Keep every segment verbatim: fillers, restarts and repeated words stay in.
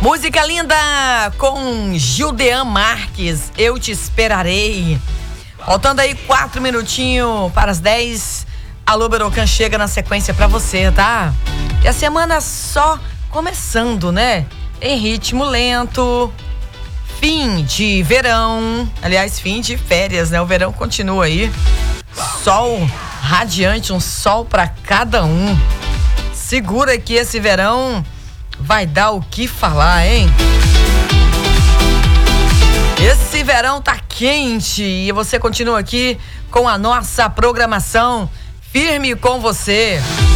Música linda com Gildean Marques, Eu Te Esperarei. Faltando aí quatro minutinhos para as dez. Alô, Berocan chega na sequência pra você, tá? E a semana só começando, né? Em ritmo lento. Fim de verão. Aliás, fim de férias, né? O verão continua aí. Sol radiante, um sol pra cada um. Segura que esse verão vai dar o que falar, hein? Esse verão tá quente e você continua aqui com a nossa programação firme com você.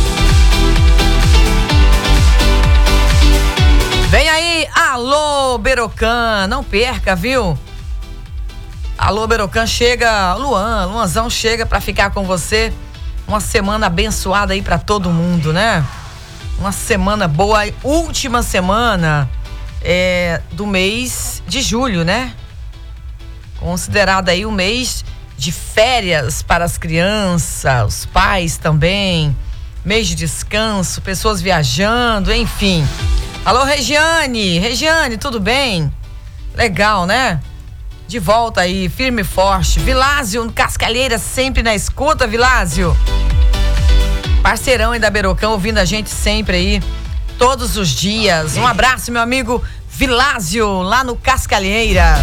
Vem aí, Alô Berocan, não perca, viu? Alô Berocan chega, Luan, Luanzão chega pra ficar com você. Uma semana abençoada aí pra todo mundo, né? Uma semana boa, última semana é, do mês de julho, né? Considerado aí o mês de férias para as crianças, os pais também, mês de descanso, pessoas viajando, enfim. Alô, Regiane, Regiane, tudo bem? Legal, né? De volta aí, firme e forte. Vilásio, Cascalheira, sempre na escuta, Vilásio. Parceirão aí da Berocan, ouvindo a gente sempre aí, todos os dias. Um abraço, meu amigo Vilásio, lá no Cascalheira.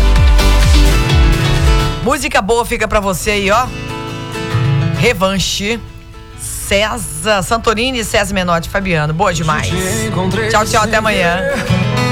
Música boa fica pra você aí, ó. Revanche. César Santorini e César Menotti Fabiano. Boa demais. Tchau, tchau, até amanhã.